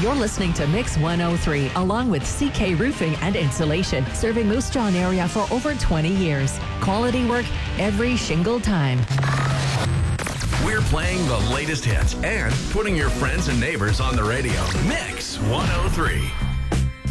You're listening to Mix 103, along with CK Roofing and Insulation, serving Moose Jaw area for over 20 years. Quality work every shingle time. We're playing the latest hits and putting your friends and neighbors on the radio. Mix 103.